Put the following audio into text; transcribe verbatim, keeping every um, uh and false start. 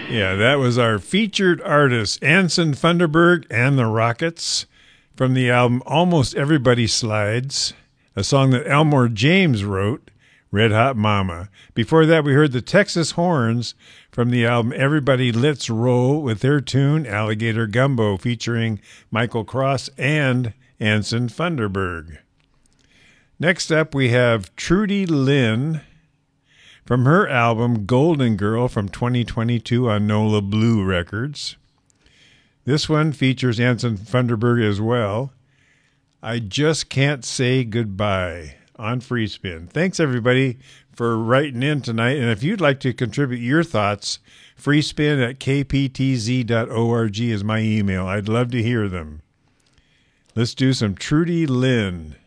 Yeah, that was our featured artist, Anson Funderburg and the Rockets, from the album Almost Everybody Slides, a song that Elmore James wrote, Red Hot Mama. Before that, we heard the Texas Horns from the album Everybody Let's Roll with their tune Alligator Gumbo, featuring Michael Cross and Anson Funderburg. Next up, we have Trudy Lynn from her album Golden Girl from twenty twenty-two on NOLA Blue Records. This one features Anson Funderburg as well. I Just Can't Say Goodbye on Free Spin. Thanks, everybody, for writing in tonight. And if you'd like to contribute your thoughts, freespin at k p t z dot org is my email. I'd love to hear them. Let's do some Trudy Lynn.